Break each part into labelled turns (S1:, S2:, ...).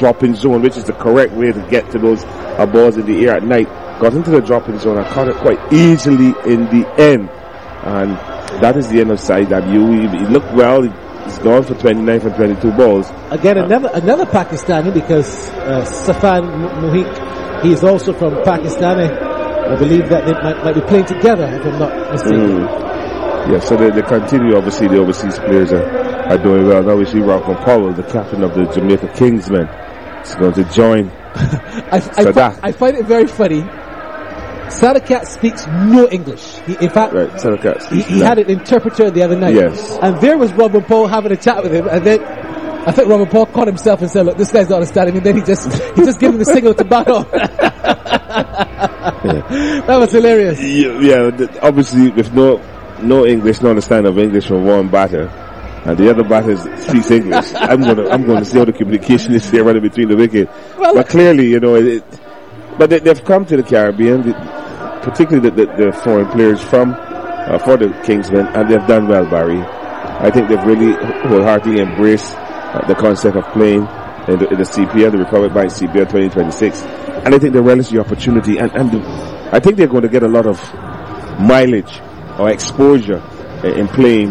S1: dropping zone, which is the correct way to get to those balls in the air at night. Got into the dropping zone and caught it quite easily in the end. And that is the end of Saeed Abiyu. He looked well. He's gone for 29 from 22 balls.
S2: Again, another Pakistani, because Safan Muhiq, he is also from Pakistan. I believe that they might be playing together, if I'm not mistaken.
S1: Yeah, so they continue. Obviously, the overseas players are doing well. Now we see Rothman Powell, the captain of the Jamaica Kingsmen, is going to join.
S2: I find it very funny. Sadakat speaks no English. In fact,
S1: right, Sadakat
S2: he had an interpreter the other night.
S1: Yes.
S2: And there was Robin Paul having a chat with him, and then I think Robin Paul caught himself and said, "Look, this guy's not understanding." And then he just gave him the signal to back off. That was hilarious.
S1: Yeah, obviously with no English, no understanding of English from one batter, and the other batter speaks English. I'm going to see how the communication is here running between the wicket. Well, but clearly, but they've come to the Caribbean, particularly the foreign players for the Kingsmen, and they've done well, Barry. I think they've really wholeheartedly embraced the concept of playing in the CPL, the Republic Bank CPL 2026, and I think they relish the opportunity, and I think they're going to get a lot of mileage or exposure in playing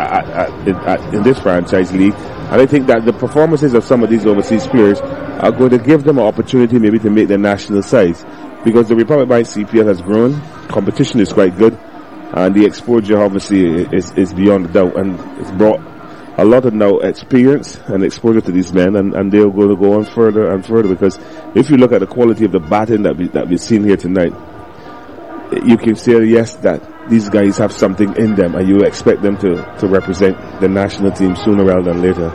S1: in this franchise league, and I think that the performances of some of these overseas players are going to give them an opportunity maybe to make their national sides, because the Republic Bank CPL has grown, competition is quite good, and the exposure obviously is beyond a doubt, and it's brought a lot of now experience and exposure to these men, and they're going to go on further and further, because if you look at the quality of the batting that we've seen here tonight, you can say yes that these guys have something in them, and you expect them to represent the national team sooner rather than later.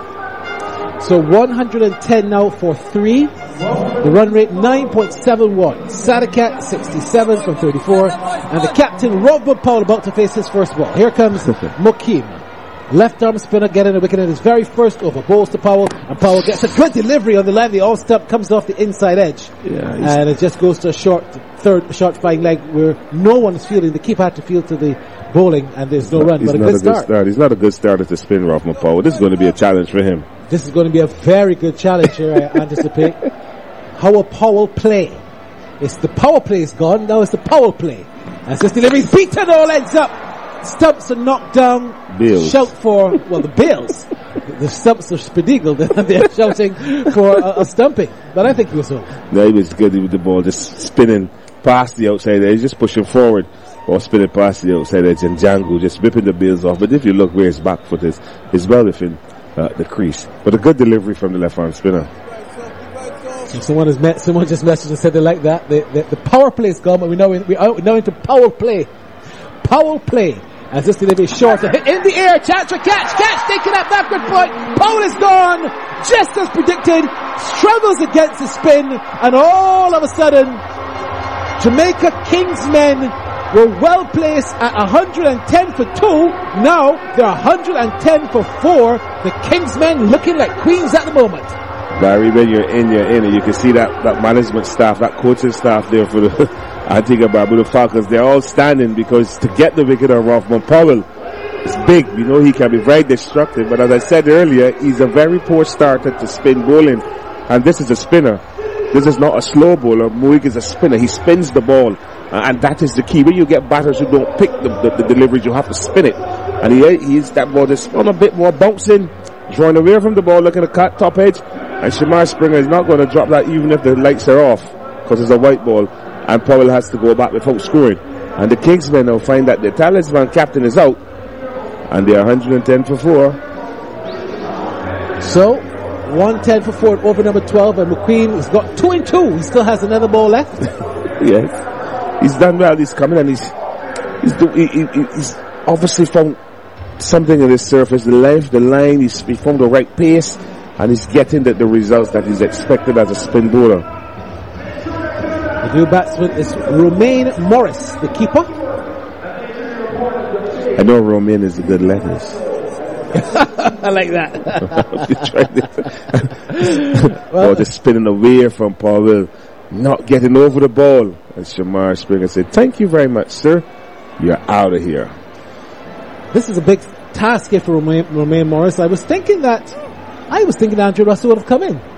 S2: So 110 now for 3. The run rate 9.71. Sadakat 67 from 34, and the captain Robin Powell about to face his first ball. Here comes Mukim. Left arm spinner getting a wicket in his very first over. Balls to Powell, and Powell gets a good delivery on the line. The off stump comes off the inside edge, and it just goes to a short flying leg where no one is fielding. The keeper had to field to the bowling, and there's no run. But a good start.
S1: He's not a good starter to spin, Rothman Powell. This is going to be a challenge for him.
S2: This is going to be a very good challenge here, I anticipate. How will Powell play? It's the power play is gone. Now it's the Powell play. As this delivery is beaten, all ends up. Stumps are knocked down.
S1: Bills.
S2: Shout for, the Bills. The stumps are spedigled, and they're shouting for a stumping. But I think he was home.
S1: No, he was good with the ball, just spinning past the outside edge, just pushing forward, or spinning past the outside edge, and Django just ripping the Bills off. But if you look where his back foot is well within the crease. But a good delivery from the left arm spinner.
S2: Someone just messaged and said they like that. The power play is gone, but we're now into power play. Powell play. As this delivery is short, a hit in the air, chance for catch, taken at backward point. Powell is gone, just as predicted, struggles against the spin, and all of a sudden, Jamaica Kingsmen were well placed at 110 for 2. Now they're 110 for 4. The Kingsmen looking like queens at the moment.
S1: Barry, when you're in, and you can see that management staff, that coaching staff there for the Antigua Barbuda Falcons, they're all standing, because to get the wicket on Rothman Powell is big. We know he can be very destructive, but as I said earlier, he's a very poor starter to spin bowling, and this is a spinner. This is not a slow bowler. Muhiq is a spinner. He spins the ball, and that is the key. When you get batters who don't pick the deliveries, you have to spin it, and he's that ball just spun a bit more, bouncing, drawing away from the ball, looking at the top edge. And Shamar Springer is not going to drop that even if the lights are off, because it's a white ball, and Powell has to go back without scoring. And the Kingsmen now find that the talisman captain is out, and they are 110 for 4.
S2: So 110 for 4 over number 12, and McQueen has got 2 and 2. He still has another ball left.
S1: Yes, he's done well. He's coming, and he's obviously found something in his surface, the length, the line. He found the right pace, and he's getting the results that he's expected as a spin bowler.
S2: The new batsman is Romain Morris, the keeper.
S1: I know Romain is a good lettuce.
S2: I like that.
S1: Well, just spinning away from Powell, not getting over the ball. And Shamar Springer said, "Thank you very much, sir. You're out of here."
S2: This is a big task here for Romain Morris. I was thinking Andrew Russell would have come in.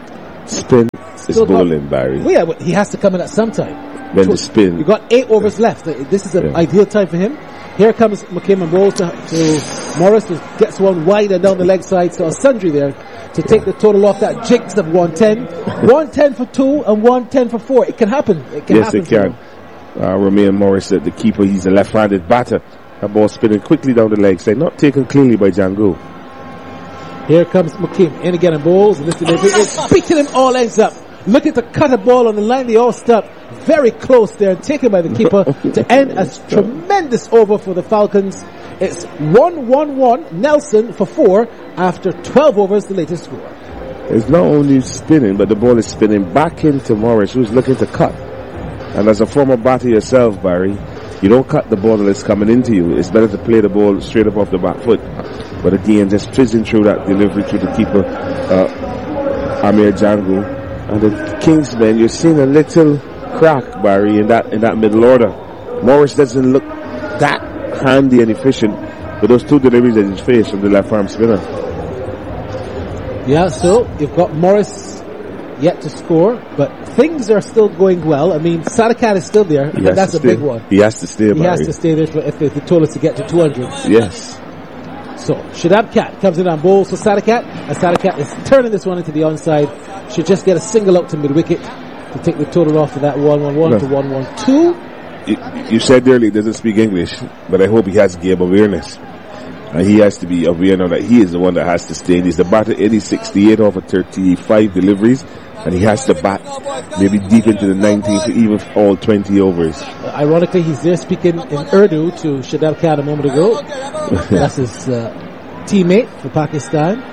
S1: Spin is bowling, Barry.
S2: Well, yeah, but he has to come in at some time.
S1: When the spin.
S2: You got 8 overs left. This is an ideal time for him. Here comes McKim and bowls to Morris, who gets one wide and down the leg side. So a sundry there to take the total off that jinx of 110. 110 for 2 and 110 for 4. It can happen.
S1: Yes, it can. Romain Morris, the keeper, he's a left-handed batter. That ball spinning quickly down the leg side, not taken cleanly by Django.
S2: Here comes McKim in again and bowls, and this delivery is beating him all ends up. Looking to cut a ball on the line, they all stop very close there and taken by the keeper to end a tremendous over for the Falcons. It's 1-1-1, Nelson for 4 after 12 overs, the latest score.
S1: It's not only spinning, but the ball is spinning back into Morris, who's looking to cut. And as a former batter yourself, Barry, you don't cut the ball that's coming into you. It's better to play the ball straight up off the back foot. But again, just fizzing through that delivery to the keeper, Amir Django. And the Kingsmen, you're seeing a little crack, Barry, in that middle order. Morris doesn't look that handy and efficient with those 2 deliveries that he's faced from the left arm spinner.
S2: Yeah, so you've got Morris yet to score, but things are still going well. I mean, Sadakat is still there, but that's a big one.
S1: He has to stay, Barry.
S2: He has to stay there if the total is to get to 200.
S1: Yes.
S2: So, Shadab Kat comes in on bowls for Sadakat, and Sadakat is turning this one into the onside. Should just get a single out to mid-wicket to take the total off of that 1-1-1 to 1-1-2.
S1: You said earlier he doesn't speak English, but I hope he has game awareness. And he has to be aware now that he is the one that has to stay. He's the batter 68 off of 35 deliveries, and he has to bat maybe deep into the 19th, even all 20 overs.
S2: Ironically, he's there speaking in Urdu to Shadab Khan a moment ago. That's his teammate for Pakistan.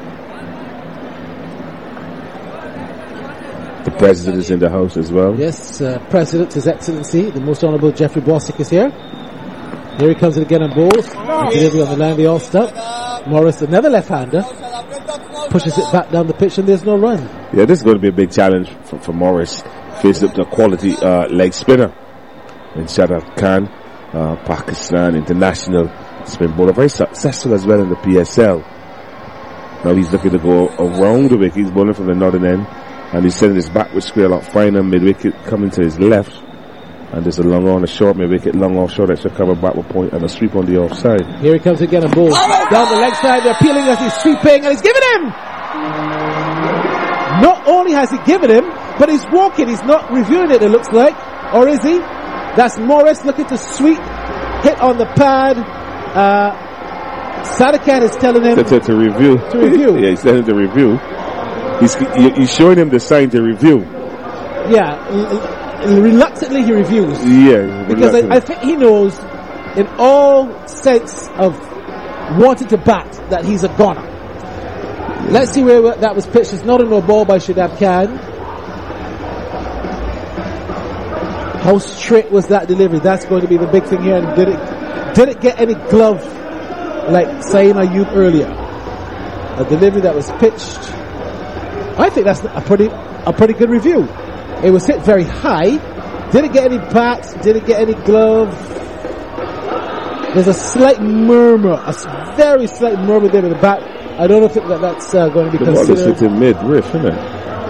S1: The President is in the house as well.
S2: Yes, President, His Excellency, the Most Honourable Jeffrey Bostic is here. Here he comes in again on bowls. Delivery on the line, they all stop. Morris, another left-hander, pushes it back down the pitch and there's no run.
S1: Yeah, this is going to be a big challenge for Morris. Faced up to a quality leg spinner in Shadab Khan, Pakistan international spin bowler. Very successful as well in the PSL. Now he's looking to go around the wicket. He's bowling from the northern end. And he's sending his backward square out finer mid-wicket coming to his left. And there's a long on, a short mid-wicket, long off, short extra cover, backward point, and a sweep on the offside.
S2: Here he comes again and bowls. Down the leg side, they're peeling as he's sweeping, and he's given him! Not only has he given him, but he's walking, he's not reviewing it looks like. Or is he? That's Morris looking to sweep, hit on the pad. Sadakat is telling him
S1: to review.
S2: To review.
S1: Yeah, he's telling him to review. He's showing him the sign to review.
S2: Yeah, reluctantly he reviews.
S1: Yeah,
S2: because I think he knows, in all sense of wanting to bat, that he's a goner. Let's see where that was pitched. It's not a no ball by Shadab Khan. How straight was that delivery? That's going to be the big thing here. And did it get any glove like Saeed Ayub earlier? A delivery that was pitched. I think that's a pretty good review. It was hit very high. Did it get any bats? Did it get any glove? There's a slight murmur, a very slight murmur there with the bat. I don't know if that's going to be considered. The ball
S1: is sitting mid-riff, isn't it?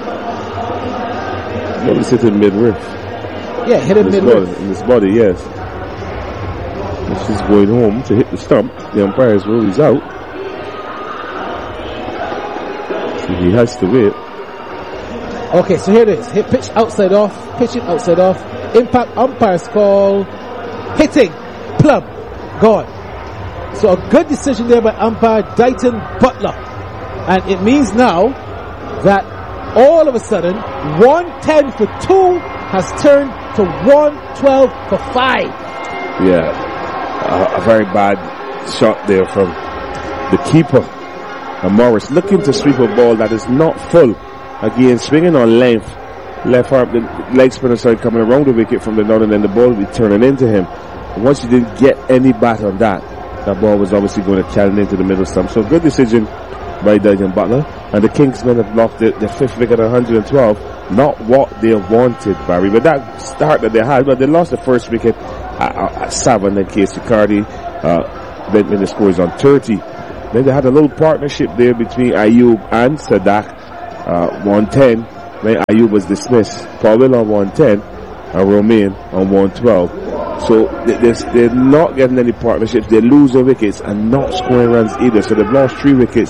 S1: The ball is sitting mid-riff.
S2: Yeah, hit him mid-riff.
S1: In his body, yes. If she's going home to hit the stump, the umpire's rule is out. He has to wait.
S2: Okay, so here it is. Hit pitch outside off, pitching outside off. Impact umpire's call. Hitting. Plumb. Gone. So a good decision there by umpire Dighton Butler. And it means now that all of a sudden 110 for 2 has turned to 112 for 5.
S1: Yeah. A very bad shot there from the keeper. And Morris looking to sweep a ball that is not full. Again, swinging on length. Left arm, the leg spinner side coming around the wicket from the northern end. The ball will be turning into him. And once you didn't get any bat on that ball was obviously going to challenge into the middle stump. So good decision by Dighton Butler. And the Kingsmen have lost the 5th wicket at 112. Not what they wanted, Barry. But that start that they had, but they lost the first wicket at 7 in case Cardi when the score is on 30. Then they had a little partnership there between Ayub and Sadak, 110. when Ayub was dismissed. Powell on 110 and Romain on 112. So they're not getting any partnerships. They're losing wickets and not scoring runs either. So they've lost 3 wickets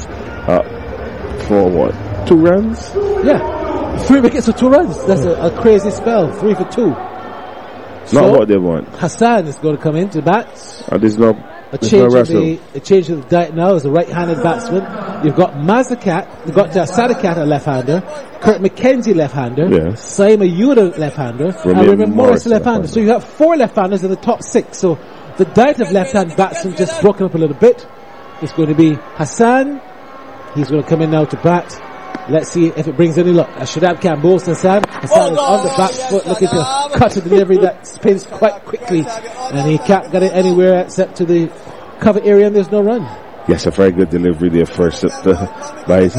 S1: for what? 2 runs?
S2: Yeah. 3 wickets for 2 runs. That's a crazy spell. 3 for 2.
S1: Not what they want.
S2: Hassan is going to come in to bat.
S1: There's no
S2: change of the diet now as a right-handed batsman. You've got Mazakat, you've got Sadikat, a left-hander, Kurt McKenzie, left-hander, Saima Yuda, lefthander, and Raymond Morris, left-hander. So you have 4 left-handers in the top 6. So the diet of left-hand batsmen just broken up a little bit. It's going to be Hassan. He's going to come in now to bat. Let's see if it brings any luck. Shadab Khan bowls to Hassan. Hassan is on the back foot looking to cut a delivery that spins quite quickly. And he can't get it anywhere except to the cover area and there's no run.
S1: Yes, a very good delivery there first by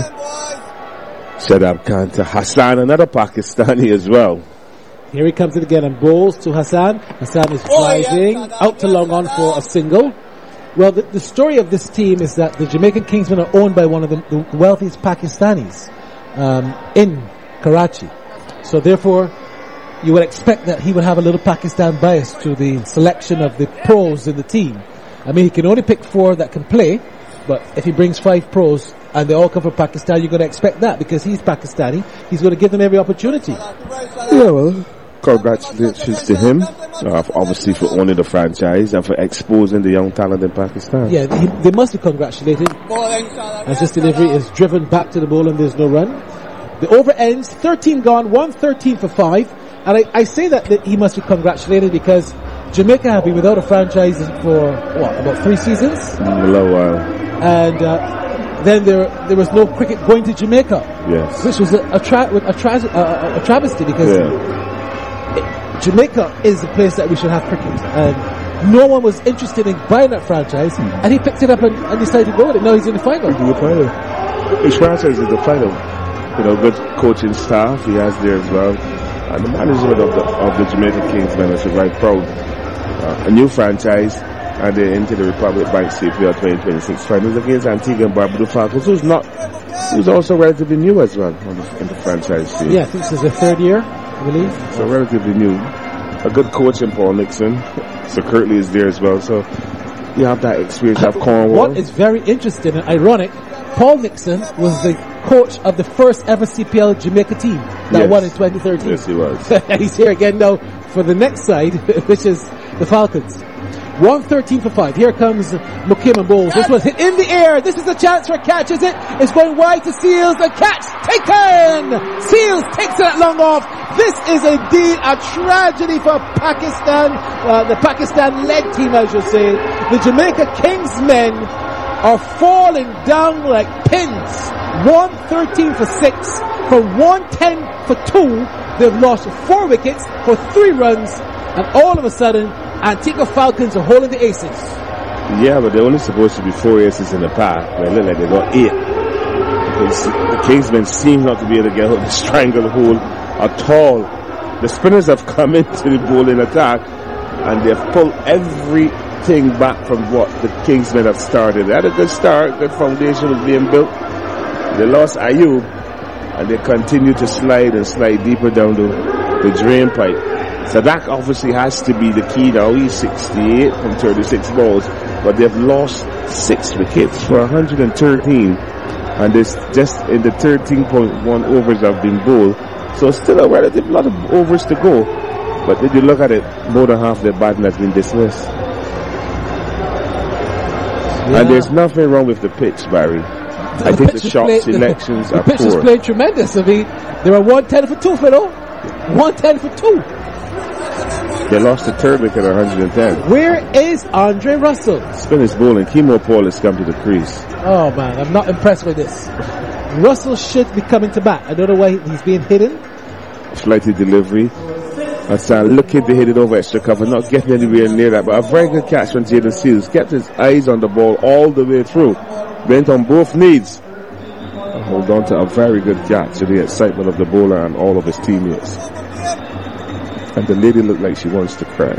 S1: Shadab Khan to Hassan, another Pakistani as well.
S2: Here he comes in again and bowls to Hassan. Hassan is driving out to long on for a single. Well, the story of this team is that the Jamaican Kingsmen are owned by one of the wealthiest Pakistanis in Karachi. So therefore, you would expect that he would have a little Pakistan bias to the selection of the pros in the team. I mean, he can only pick 4 that can play, but if he brings 5 pros and they all come from Pakistan, you're going to expect that because he's Pakistani. He's going to give them every opportunity.
S1: Yeah, well, congratulations to him, obviously for owning the franchise and for exposing the young talent in Pakistan.
S2: Yeah, they must be congratulated. As this delivery is driven back to the ball and there's no run. The over ends, 13 gone, 113 for 5. And I say that he must be congratulated because Jamaica have been without a franchise for, about 3 seasons?
S1: A little while.
S2: And then there was no cricket going to Jamaica.
S1: Yes.
S2: Which was a travesty because Jamaica is the place that we should have cricket. And no one was interested in buying that franchise. And he picked it up and decided to go with it. Now he's in the final.
S1: His franchise is the final. Good coaching staff he has there as well. And the management of the Jamaican Kingsmen is very proud. A new franchise, and they're into the Republic Bank CPL 2026 finals against Antigua and Barbuda Falcons, who's also relatively new as well in the franchise team.
S2: Yeah, I think this is the 3rd year, I believe.
S1: So relatively new. A good coach in Paul Nixon. So Curtly is there as well. So you have that experience of Cornwall.
S2: What is very interesting and ironic, Paul Nixon was the coach of the first ever CPL Jamaica team that won in 2013.
S1: Yes, he was.
S2: He's here again now for the next side, which is the Falcons. 113 for 5. Here comes Mukim and bowls. This was hit in the air. This is a chance for a catch, is it? It's going wide to Seals. The catch taken! Seals takes it long off. This is indeed a tragedy for Pakistan. The Pakistan-led team, I should say. The Jamaica Kingsmen are falling down like pins. 113 for 6. For 110 for 2. They've lost 4 wickets for 3 runs. And all of a sudden, Antigua Falcons are holding the aces.
S1: Yeah, but they're only supposed to be 4 aces in the pack. But it look like they got 8. Because the Kingsmen seem not to be able to get the stranglehold at all. The spinners have come into the bowling attack and they've pulled everything back from what the Kingsmen have started. They had a good start, good foundation was being built. They lost Ayub and they continue to slide and slide deeper down the drain pipe. So that obviously has to be the key now. He's 68 from 36 balls, but they've lost 6 wickets for 113, and this just in the 13.1 overs have been bowled. So still a relative lot of overs to go. But if you look at it, more than half their batting has been dismissed. Yeah. And there's nothing wrong with the pitch, Barry. I think the shot selections are poor.
S2: The pitch is playing tremendous. I mean, they were 110 for 2, Philo. 110 for 2.
S1: They lost the 3rd wicket at 110.
S2: Where is Andre Russell?
S1: Spinners bowling. Kemo Paul has come to the crease.
S2: Oh man, I'm not impressed with this. Russell should be coming to bat. I don't know why he's being hidden.
S1: Flighty delivery. Hassan looking to hit it over extra cover, not getting anywhere near that. But a very good catch from Jaden Seals. Kept his eyes on the ball all the way through. Went on both knees. Hold on to a very good catch to the excitement of the bowler and all of his teammates. And the lady looked like she wants to cry.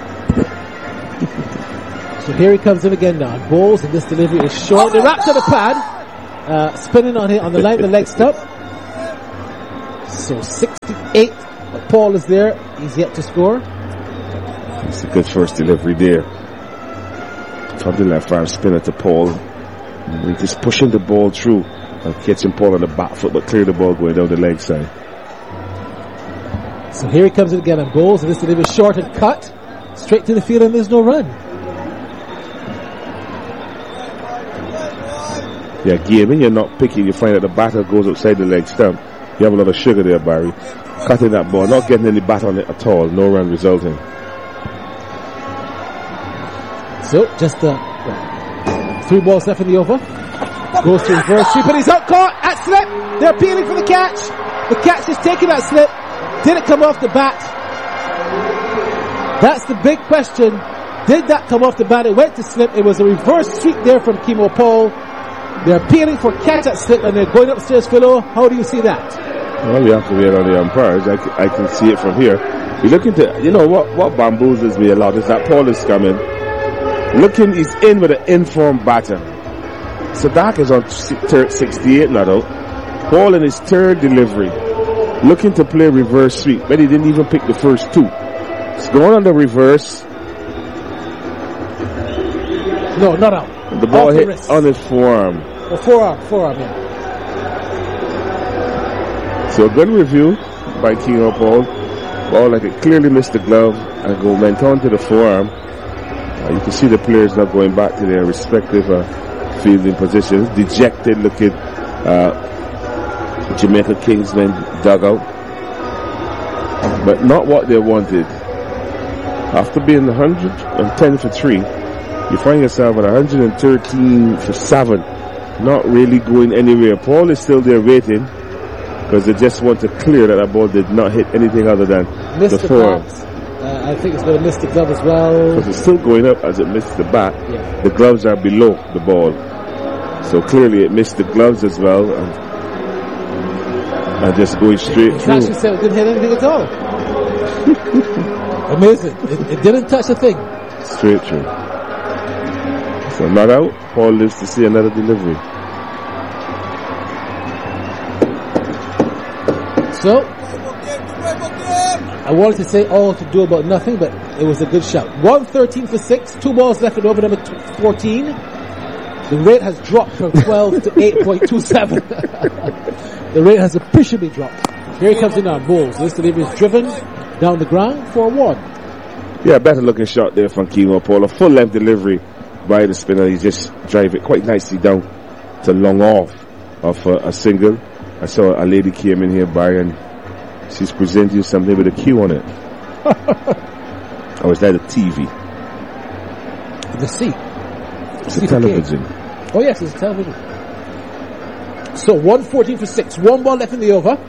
S2: So here he comes in again now. Balls and this delivery is short. They wrapped on the pad. Spinning on the line, the leg stop. So 68. But Paul is there. He's yet to score.
S1: It's a good first delivery there. From the left arm spinner to Paul. And just pushing the ball through and catching Paul on the back foot, but clear the ball going down the leg side.
S2: So here he comes in again on Bowles. And this delivery is short and cut. Straight to the field, and there's no run.
S1: Yeah, again, when you're not picking, you find that the batter goes outside the leg stump. You have a lot of sugar there, Barry. Cutting that ball, not getting any bat on it at all. No run resulting.
S2: So, just 3 balls left in the over. Goes to reverse sweep, and he's out caught at slip. They're appealing for the catch. The catch is taking that slip. Did it come off the bat? That's the big question. Did that come off the bat? It went to slip. It was a reverse sweep there from Kimo Paul. They're appealing for catch at slip, and they're going upstairs, Philo. How do you see that?
S1: Well, we have to wait on the umpires. I can see it from here. You're looking to, what bamboozles me a lot is that Paul is coming. Looking, he's in with an informed batter. Sadak is on 68 not out. Paul in his third delivery. Looking to play reverse sweep, but he didn't even pick the first 2. It's going on the reverse.
S2: No, not out.
S1: The ball hit on his forearm.
S2: Oh, forearm, yeah.
S1: So a good review by Kimo Paul. Ball like it clearly missed the glove and went on to the forearm. You can see the players now going back to their respective fielding positions. Dejected looking Jamaica Kingsmen dugout. But not what they wanted. After being 110 for 3, you find yourself at 113 for 7. Not really going anywhere. Paul is still there waiting because they just want to clear that ball did not hit anything other than the forearm.
S2: I think it's going to miss the glove as well.
S1: Because it's still going up as it missed the bat.
S2: Yeah.
S1: The gloves are below the ball. So clearly it missed the gloves as well. And just going straight through.
S2: Actually said it didn't hit anything at all. Amazing. It didn't touch a thing.
S1: Straight through. So not out. Paul lives to see another delivery.
S2: So I wanted to say all to do about nothing, but it was a good shot. 113 for 6, 2 balls left in over number 14. The rate has dropped from 12 to 8.27. The rate has appreciably dropped. Here he comes in on Bowles. This delivery is driven down the ground for 1.
S1: Yeah, better looking shot there from Kimo Paul. A full length delivery by the spinner. He just drive it quite nicely down to long off of a single. I saw a lady came in here by and she's presenting something with a Q on it. Or is that a TV?
S2: The C.
S1: It's a television.
S2: Oh yes, it's a television. So 114 for 6. 1 ball left in the over.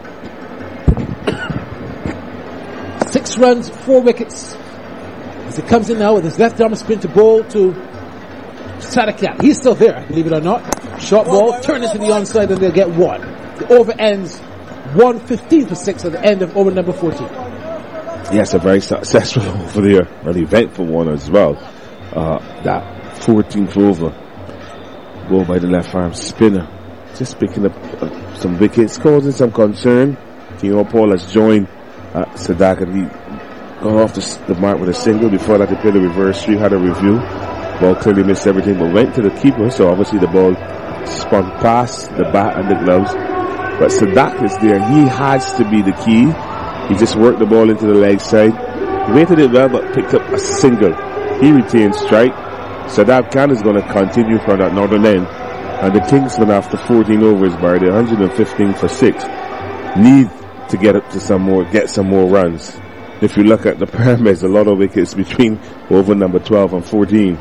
S2: 6 runs, 4 wickets. As he comes in now with his left arm spin to bowl to Sadakat. He's still there, believe it or not. Short ball, turn into the onside and they'll get 1. The over ends 115 for 6 at the end of over number 14.
S1: Yes, a very successful over there. An eventful one as well. That 14th over. Go by the left arm spinner. Just picking up some wickets, causing some concern. Kimo Paul has joined Sadak and he got off the mark with a single. Before that, he played a reverse sweep, had a review. Ball clearly missed everything, but went to the keeper. So obviously the ball spun past the bat and the gloves. But Sadak is there. He has to be the key. He just worked the ball into the leg side. Waited it well, but picked up a single. He retained strike. Sadak Khan is going to continue from that northern end. And the Kingsmen, after 14 overs, by the 115 for 6, need to get up to get some more runs. If you look at the pyramids, a lot of wickets between over number 12 and 14.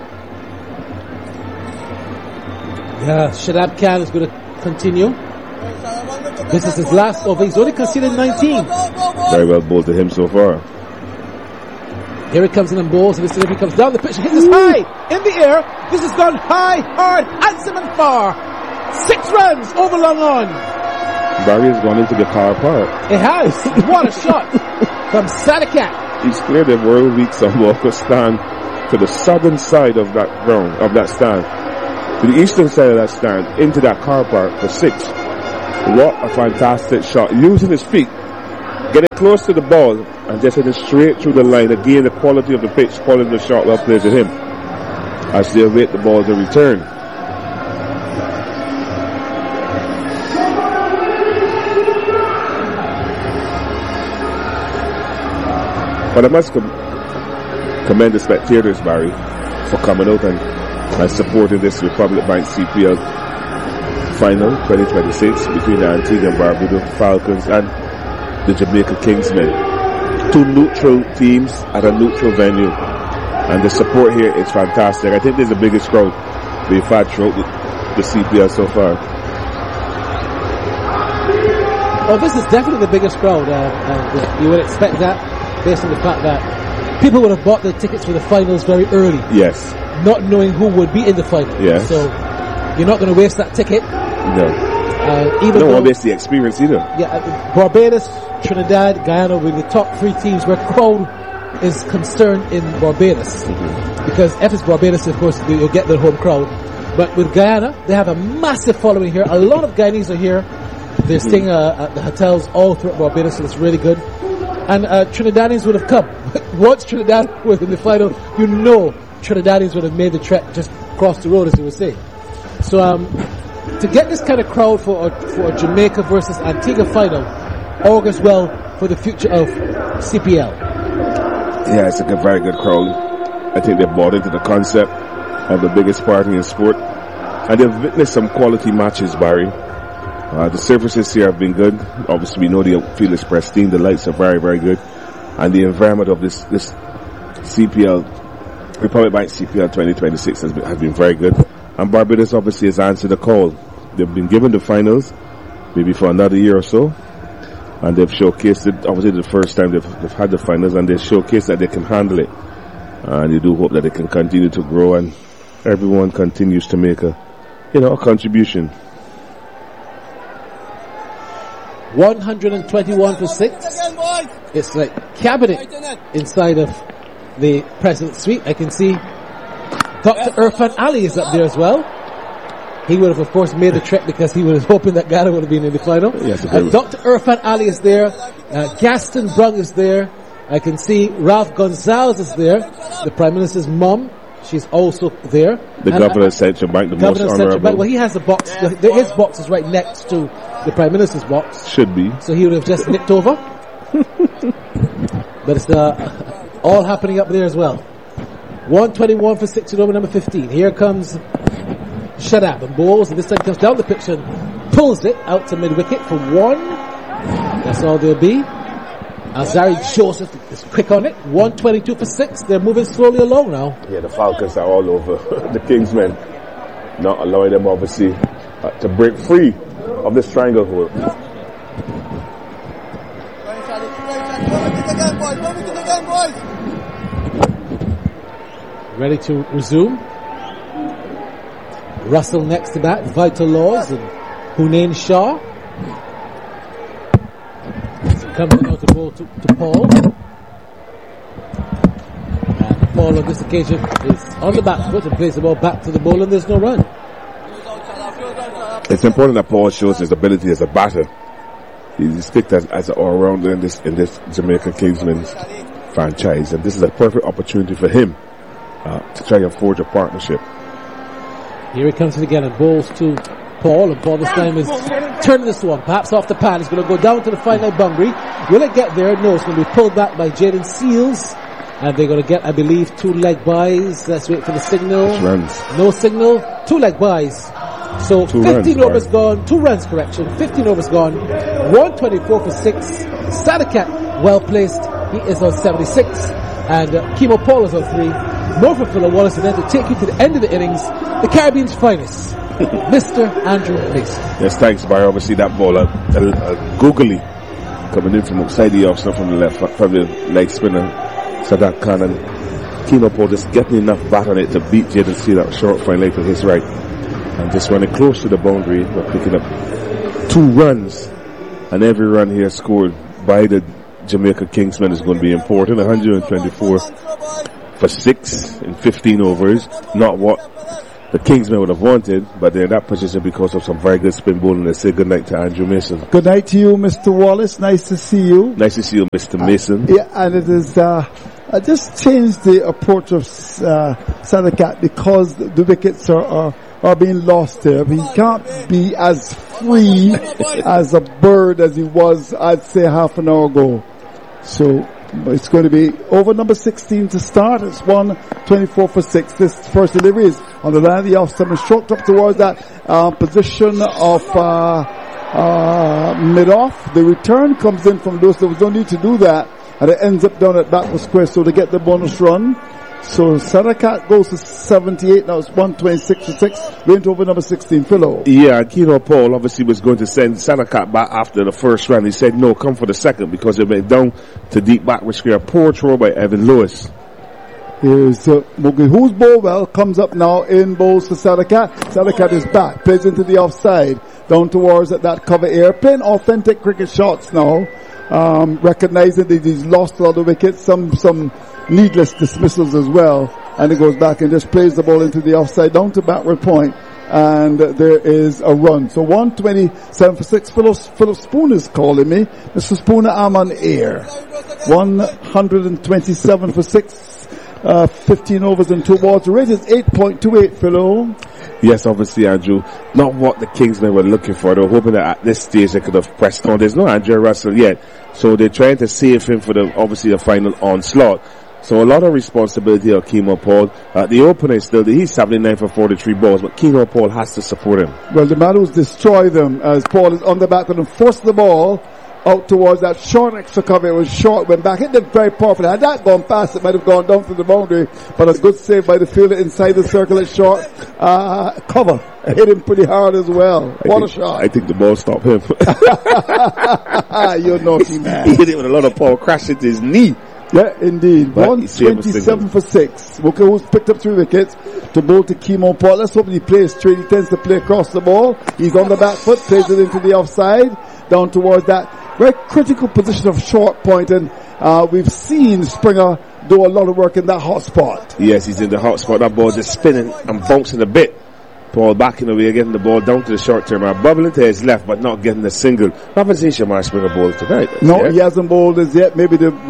S2: Yeah, Shadab Khan is going to continue. This is his last over. He's only conceded 19.
S1: Very well bowled to him so far.
S2: Here he comes in and bowls, and this delivery comes down the pitch. Hits this high in the air. This has gone high, hard, handsome, and far. 6 runs over long on.
S1: Barry has gone into the car park.
S2: It has. What a shot from Sadakat.
S1: He's cleared the Royal Weeks on Walker stand to the southern side of that ground, of that stand, to the eastern side of that stand, into that car park for 6. What a fantastic shot. Using his feet getting close to the ball and just hitting straight through the line. Again, the quality of the pitch, quality of the shot well played to him as they await the ball to return. But I must commend the spectators, Barry, for coming out and supporting this Republic Bank CPL final 2026 between the Antigua and Barbuda Falcons and the Jamaica Kingsmen. Two neutral teams at a neutral venue, and the support here is fantastic. I think this is the biggest crowd we've had throughout the CPL so far.
S2: Oh, this is definitely the biggest crowd, and you would expect that based on the fact that people would have bought their tickets for the finals very early.
S1: Yes.
S2: Not knowing who would be in the final.
S1: Yes.
S2: So you're not going to waste that ticket.
S1: No.
S2: Even
S1: don't want to miss the experience either.
S2: Yeah, Barbados, Trinidad, Guyana will be the top three teams where crowd is concerned in Barbados. Mm-hmm. Because if it's Barbados, of course, you'll get their home crowd. But with Guyana, they have a massive following here. A lot of Guyanese are here. They're staying at the hotels all throughout Barbados, so it's really good. And Trinidadians would have come. Once Trinidad was in the final, you know Trinidadians would have made the trek just across the road, as they were saying. So to get this kind of crowd for a Jamaica versus Antigua final augurs well for the future of CPL.
S1: Yeah, it's a very good crowd. I think they've bought into the concept of the biggest party in sport, and they've witnessed some quality matches, Barry. The surfaces here have been good. Obviously, we know the field is pristine. The lights are very, very good, and the environment of this CPL, Republic Bank CPL 2026 has been very good. And Barbados obviously has answered the call. They've been given the finals, maybe for another year or so, and they've showcased it. Obviously, the first time they've had the finals, and they showcased that they can handle it. And you do hope that they can continue to grow, and everyone continues to make a contribution.
S2: 121 for 6. It's like cabinet inside of the President's Suite. I can see Dr. Irfan Ali is up there as well. He would have, of course, made the trek because he was hoping that Ghana would have been in the final.
S1: Yes,
S2: Dr. Irfan Ali is there. Gaston Brung is there. I can see Ralph Gonzalez is there. The Prime Minister's mom, she's also there.
S1: The Governor of Central Bank, the most honorable.
S2: Well, he has a box. His box is right next to the Prime Minister's box.
S1: Should be.
S2: So he would have just nipped over. But it's all happening up there as well. 121 for 6 in over number 15. Here comes Shadab and bowls, and this time comes down the pitch and pulls it out to mid-wicket for 1. That's all there'll be. Azari Joseph is quick on it. 122 for 6. They're moving slowly along now.
S1: Yeah, the Falcons are all over the Kingsmen, not allowing them obviously to break free of this triangle hold.
S2: Ready to resume. Russell next to bat, Vital Laws and Hunain Shah. Coming out the ball to Paul. And Paul on this occasion is on the back foot and plays the ball back to the ball, and there's no run.
S1: It's important that Paul shows his ability as a batter. He's picked as an all-rounder in this Jamaica Kingsmen's franchise, and this is a perfect opportunity for him to try and forge a partnership.
S2: Here he comes in again and balls to Paul, and Paul this time is turning this one, perhaps off the pad. He's going to go down to the fine line boundary. Will it get there? No, it's going to be pulled back by Jaden Seals, and they're going to get, I believe, 2 leg byes. Let's wait for the signal.
S1: Runs.
S2: No signal. 2 leg byes. So 15 overs gone. 2 runs, correction. 15 overs gone. 124 for 6. Sadakat well placed. He is on 76, and Kemo Paul is on 3. Norfolk Fuller Wallace, and then to take you to the end of the innings, the Caribbean's finest, Mr. Andrew Mason.
S1: Yes, thanks, Barry. Obviously, that ball, googly, coming in from outside the offside from the left, from the leg spinner, Sadat Khan, and Kemo Paul just getting enough bat on it to beat Jaden Seal that short fine leg to his right, and just running close to the boundary. We're picking up 2 runs, and every run here scored by the Jamaica Kingsmen is going to be important. 124 for 6 in 15 overs. Not what the Kingsmen would have wanted, but they're in that position because of some very good spin bowling. Let's say good night to Andrew Mason.
S3: Good night to you, Mr. Wallace. Nice to see you.
S1: Nice to see you, Mr. Mason.
S3: Yeah, and it is, I just changed the approach of Sadakat because the wickets are being lost here. He can't be as free as a bird as he was, I'd say, half an hour ago. So it's going to be over number 16 to start. It's 124 for 6. This first delivery is on the line of the off stump and stroked up towards that position of mid-off. The return comes in from Lewis. There was no need to do that, and it ends up down at backward square, so to get the bonus run. So Sadakat goes to 78. Now it's 126 for 6. Went over number 16, Philo.
S1: Yeah, Keno Paul obviously was going to send Sadakat back after the first round. He said no, come for the second, because it went down to deep backward square. Poor throw by Evan Lewis.
S3: Here's Mugi, who's Bowell, comes up now in bowls for Sadakat. Sadakat is back, plays into the offside, down towards that cover air. Playing authentic cricket shots now, recognizing that he's lost a lot of wickets, some needless dismissals as well, and he goes back and just plays the ball into the offside, down to backward point, and there is a run. So 127 for 6. Philip Spoon is calling me. Mr. Spooner, I'm on air. 127 for 6. 15 overs and 2 balls. The rate is 8.28, Philo.
S1: Yes, obviously, Andrew. Not what the Kingsmen were looking for. They were hoping that at this stage they could have pressed on. There's no Andrew Russell yet, so they're trying to save him for the final onslaught. So a lot of responsibility on Keno Paul. The opener is still, he's 79 for 43 balls, but Keno Paul has to support him.
S3: Well, the man who's destroyed them, as Paul is on the back and forced the ball out towards that short extra cover. It was short, went back, hit it very powerfully. Had that gone past, it might have gone down to the boundary, but a good save by the fielder inside the circle at short cover. Hit him pretty hard as well. What a shot.
S1: I think the ball stopped him.
S3: You're naughty man.
S1: He hit it with a lot of power, crashed into his knee.
S3: Yeah, indeed. 127 for 6. Walker, who's picked up 3 wickets to bowl to Keno Paul. Let's hope he plays straight. He tends to play across the ball. He's on the back foot, plays it into the offside, down towards that very critical position of short point, and we've seen Springer do a lot of work in that hot spot.
S1: Yes, he's in the hot spot. That ball just spinning and bouncing a bit. Paul backing away, getting the ball down to the short term, bubbling to his left, but not getting a single. I haven't seen Shamar Springer bowl tonight.
S3: No, he hasn't bowled as yet. Maybe no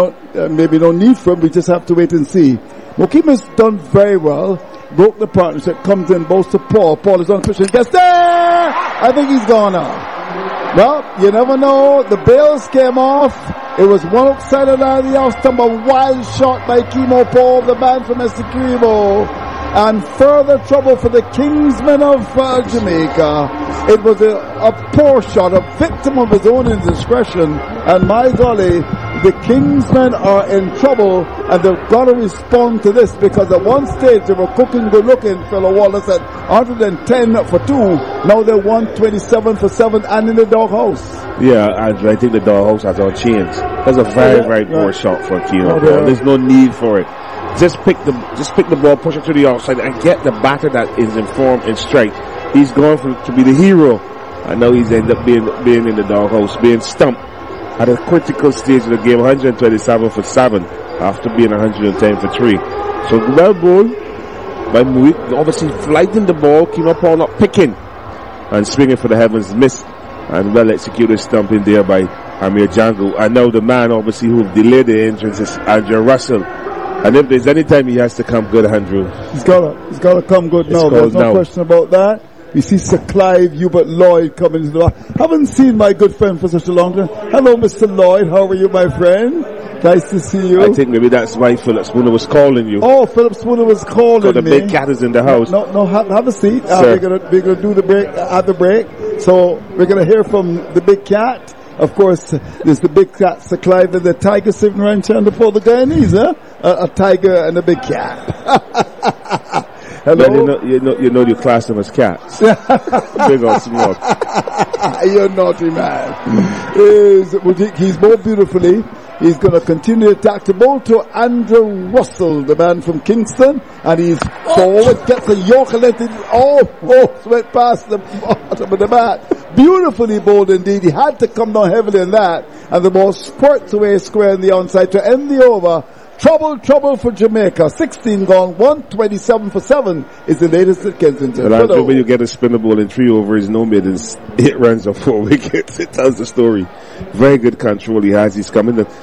S3: need for him. We just have to wait and see. Mokima's done very well. Broke the partnership, comes in, bowls to Paul. Paul is on position, gets there! I think he's gone out. Well, you never know. The bails came off. It was one outside of the off stump, a wild shot by Keno Paul, the man from Essequibo. And further trouble for the Kingsmen of Jamaica. It was a poor shot, a victim of his own indiscretion. And my golly, the Kingsmen are in trouble, and they've got to respond to this, because at one stage they were cooking good looking. Fellow Wallace at 110 for 2. Now they're 127 for 7 and in the doghouse.
S1: Yeah, Andrew, I think the doghouse has all changed. That's a very poor shot for Keno Paul. There's no need for it. Just pick the ball, push it to the outside, and get the batter that is in form and strike. He's going to be the hero. I know he's ended up being in the doghouse, being stumped at a critical stage of the game, 127 for 7 after being 110 for 3. So well bowled by Muik, obviously flighting the ball, Keno Paul not picking and swinging for the heavens, miss, and well executed stumping there by Amir Django. I know the man obviously who delayed the entrance is Andrew Russell. And if there's any time he has to come good, Andrew,
S3: he's gotta come good now. There's no question about that. We see Sir Clive Hubert Lloyd coming into the bar. Haven't seen my good friend for such a long time. Hello, Mr. Lloyd. How are you, my friend? Nice to see you.
S1: I think maybe that's why Philip Spooner was calling you.
S3: Oh, Philip Spooner was calling me.
S1: So the big cat is in the house.
S3: No, have a seat. We're gonna do the break at the break. So we're gonna hear from the big cat. Of course, there's the big cat, Sir Clive, and the tiger sitting around trying to pull the Guyanese, huh? A tiger and a big cat. Hello?
S1: Well, you know you class them as cats. Big or small.
S3: You're naughty man. He's more beautifully. He's going to continue to attack the ball to Andrew Russell, the man from Kingston, and he's forward, gets a Yorker, let it, went past the bottom of the bat. Beautifully bowled indeed. He had to come down heavily in that, and the ball squirts away square in the onside to end the over Trouble for Jamaica. 16 gone, 127 for 7 is the latest at Kensington.
S1: And when you get a spinner ball in 3 overs, no middens, 8 runs or 4 wickets, it tells the story. Very good control he has. He's coming.